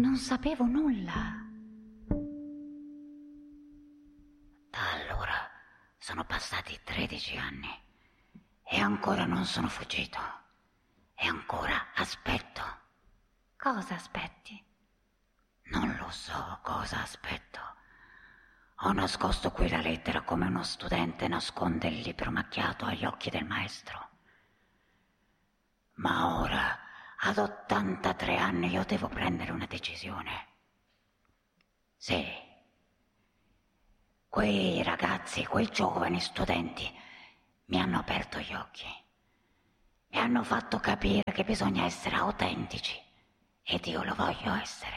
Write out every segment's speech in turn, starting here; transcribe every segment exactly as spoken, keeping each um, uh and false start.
non sapevo nulla. Da allora sono passati tredici anni e ancora non sono fuggito. E ancora aspetto. Cosa aspetti? Non lo so cosa aspetto. Ho nascosto qui la lettera come uno studente nasconde il libro macchiato agli occhi del maestro. Ma ora, ad ottantatré anni, io devo prendere una decisione. Sì. Quei ragazzi, quei giovani studenti mi hanno aperto gli occhi e hanno fatto capire che bisogna essere autentici ed io lo voglio essere.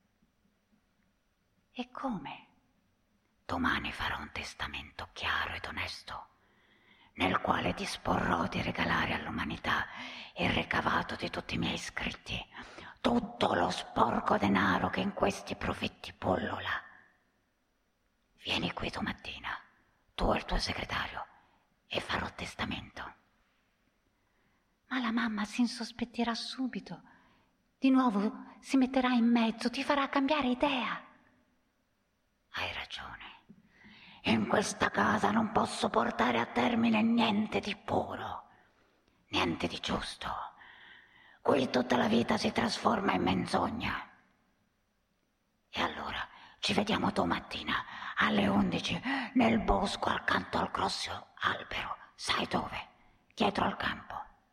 E come? Domani farò un testamento chiaro ed onesto, nel quale disporrò di regalare all'umanità il ricavato di tutti i miei scritti, tutto lo sporco denaro che in questi profitti pullola. Vieni qui domattina, tu e il tuo segretario, e farò testamento. Ma la mamma si insospettirà subito. Di nuovo si metterà in mezzo, ti farà cambiare idea. Hai ragione. In questa casa non posso portare a termine niente di puro, niente di giusto. Qui tutta la vita si trasforma in menzogna. E allora ci vediamo domattina alle undici nel bosco accanto al grosso albero. Sai dove? Dietro al campo.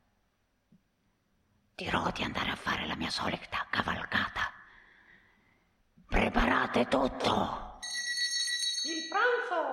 Dirò di andare a fare la mia solita cavalcata. Preparate tutto! Il pranzo